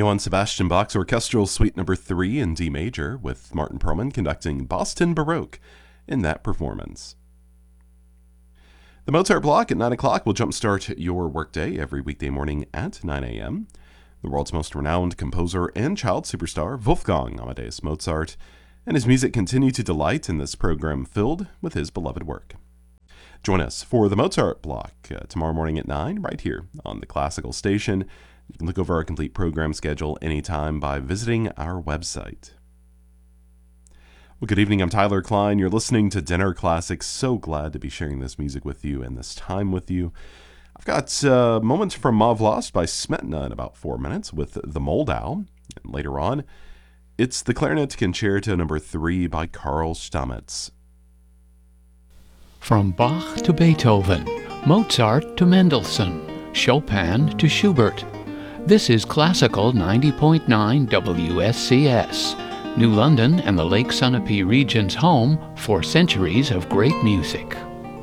Johann Sebastian Bach's Orchestral Suite No. 3 in D major, with Martin Perlman conducting Boston Baroque in that performance. The Mozart Block at 9 o'clock will jumpstart your workday every weekday morning at 9 a.m. The world's most renowned composer and child superstar, Wolfgang Amadeus Mozart, and his music continue to delight in this program filled with his beloved work. Join us for the Mozart Block tomorrow morning at 9 right here on the Classical Station. You can look over our complete program schedule anytime by visiting our website. Well, good evening. I'm Tyler Klein. You're listening to Dinner Classics. So glad to be sharing this music with you and this time with you. I've got moments from Mav Lost by Smetana in about 4 minutes with the Moldau. And later on, it's the Clarinet Concerto No. 3 by Carl Stamitz. From Bach to Beethoven, Mozart to Mendelssohn, Chopin to Schubert. This is Classical 90.9 WSCS, New London and the Lake Sunapee region's home for centuries of great music.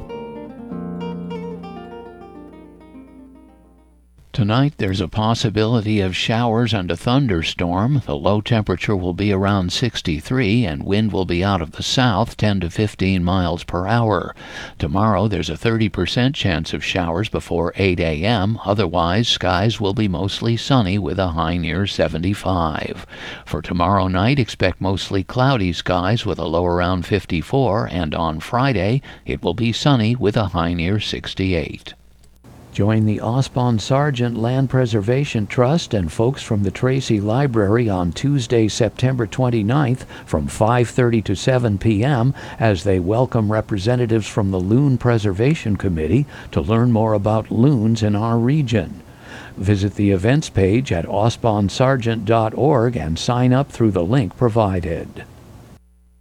Tonight there's a possibility of showers and a thunderstorm. The low temperature will be around 63 and wind will be out of the south 10 to 15 miles per hour. Tomorrow there's a 30% chance of showers before 8 a.m. Otherwise, skies will be mostly sunny with a high near 75. For tomorrow night, expect mostly cloudy skies with a low around 54, and on Friday it will be sunny with a high near 68. Join the Osbon Sargent Land Preservation Trust and folks from the Tracy Library on Tuesday, September 29th from 5:30 to 7 p.m. as they welcome representatives from the Loon Preservation Committee to learn more about loons in our region. Visit the events page at osbonsargent.org and sign up through the link provided.